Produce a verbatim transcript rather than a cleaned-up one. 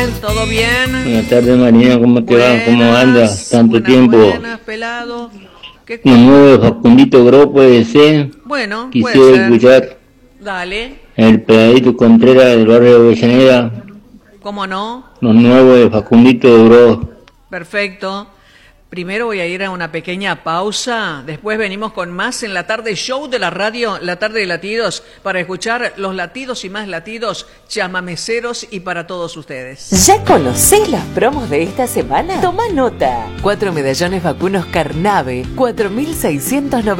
¿Todo bien? Buenas tardes, Marina, ¿cómo te Buenas, va? ¿Cómo andas? Tanto buenas, tiempo. buenas, pelado. ¿Qué Lo cu- nuevo de Facundito Gro puede ser. Bueno, puede Quisiera ser. escuchar Dale, el pegadito Contreras del barrio de Avellaneda. ¿cómo no? Los nuevos de Facundito Gro. Perfecto. Primero voy a ir a una pequeña pausa, después venimos con más en la tarde show de la radio, la tarde de latidos, para escuchar los latidos y más latidos, chamameceros y para todos ustedes. ¿Ya conocés las promos de esta semana? Toma nota. Cuatro medallones vacunos Carnave, cuatro mil seiscientos noventa.